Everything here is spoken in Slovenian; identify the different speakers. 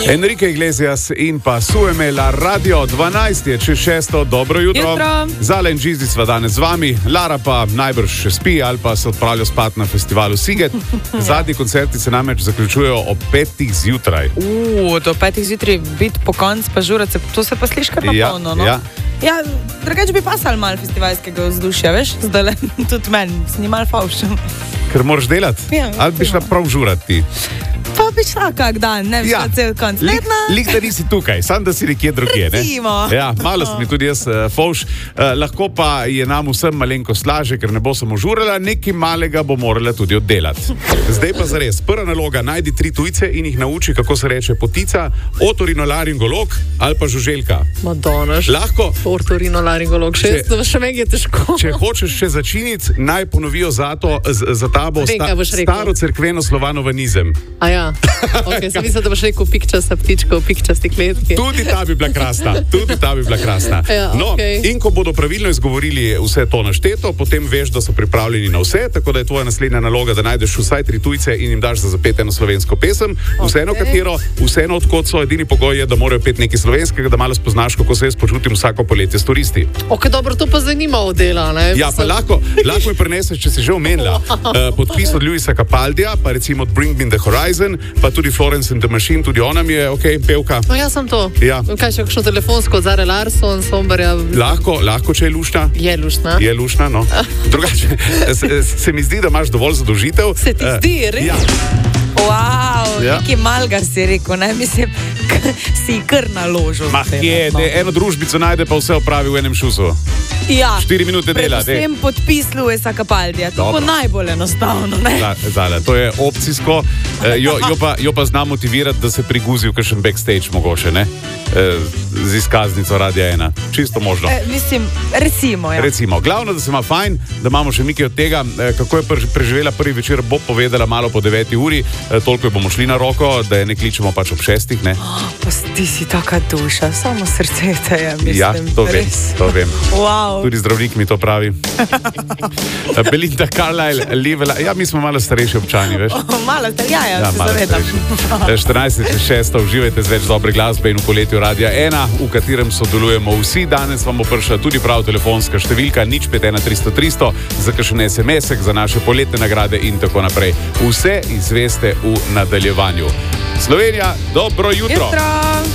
Speaker 1: Enrique Iglesias in pa Suemela Radio 12 je čez 6. Dobro jutro. Zale in Džizdi sva danes z vami, Lara pa najbrž še spi ali pa se odpravlja spat na festivalu Siget. Zadnji koncerti se namreč zaključujejo ob 5. zjutraj.
Speaker 2: Do 5. zjutraj biti po konc pa žurati, to se pa sliši kar na polno, no? Ja, drugače bi pasal malo festivalskega vzdušja, veš, zdaj tudi meni, s njim malo favšem.
Speaker 1: Ker moraš delati?
Speaker 2: Ja,
Speaker 1: ali bi šla prav žurati ti?
Speaker 2: Pa bi šla kak dan, ne bi šla cel konc tedna.
Speaker 1: Lik da nisi tukaj, sam da si nekje drugje, ne? Ja, malo sem tudi jaz favš. Lahko pa je nam vsem malenko slaže, ker ne bo samo žurala, nekaj malega bo morala tudi oddelati. Zdaj pa zares, prva naloga, najdi 3 tujce in jih nauči, kako se reče potica, otorinolaringolog ali pa žuželka.
Speaker 3: Madonaš.
Speaker 1: Lahko?
Speaker 3: Otorinolaringolog, še meni je težko.
Speaker 1: Če hočeš še začiniti, naj ponovijo za tabo staro cerkveno slovanovanizem.
Speaker 3: Ja. Okay, sem mislila, da boš rekel pikčasta ptička v pikčasti kletki.
Speaker 1: Tudi ta bi bila krasna.
Speaker 3: Ja,
Speaker 1: no,
Speaker 3: okay.
Speaker 1: In ko bodo pravilno izgovorili vse to našteto, potem veš, da so pripravljeni na vse, tako da je tvoja naslednja naloga, da najdeš vsaj 3 tujce in jim daš za zapet eno slovensko pesem, vseeno katero, vseeno odkot so, edini pogoj je, da morajo peti nekaj slovenskega, da malo spoznaš, kako se jaz počutim vsako poletje s turisti.
Speaker 3: Dobro, to pa zanima od dela, ne?
Speaker 1: Ja, pa lahko mi preneseš, če si že omenila, podpis od Luisa Capaldija, pa recimo od Bring Me the Horizon, pa tudi Florence and the Machine, tudi ona mi je, pevka.
Speaker 3: No, jaz sem to.
Speaker 1: Ja.
Speaker 3: Kaj še kakšno telefonsko, Zare Larson, Sombarja?
Speaker 1: Lahko, če je luštna.
Speaker 3: Je luštna,
Speaker 1: no. Drugače, se mi zdi, da imaš dovolj zadolžitev.
Speaker 3: Se ti zdi, res?
Speaker 1: Ja.
Speaker 2: Nekaj malga si rekel, ne, mislim, si kar naložil.
Speaker 1: Eno družbico najde, pa vse opravi v enem šusu.
Speaker 2: Ja.
Speaker 1: 4 minute dela.
Speaker 2: Predvsem podpis Luisa Capaldija, to bo najbolj enostavno, ne?
Speaker 1: Zale, to je opcijsko, jo pa zna motivirati, da se priguzi v kakšen backstage mogoče, ne? Z izkaznico Radia 1. Čisto možno.
Speaker 2: Mislim, recimo, ja.
Speaker 1: Glavno, da se ima fajn, da imamo še nekaj od tega, kako je preživela prvi večer, bo povedala malo po 9. uri, toliko bomo šli na roko, da je ne kličemo pač ob 6, ne?
Speaker 2: Pa ti si taka duša, samo srce te je, mislim.
Speaker 1: Ja, to vem.
Speaker 2: Wow.
Speaker 1: Tudi zdravnik mi to pravi. Belinda Carlisle, Livela, ja, mi smo malo starejši občani, veš?
Speaker 2: Malo starejši, ja, se zavedam.
Speaker 1: 14.6. uživajte z več dobre glasbe in v poletju Radia 1, v katerem sodelujemo vsi. Danes vam bo prišla tudi prav telefonska številka 051 300 300 za kakšen SMS-ek, za naše poletne nagrade in tako naprej. Vse izveste v nadaljevanju. Slovenija, dobro jutro!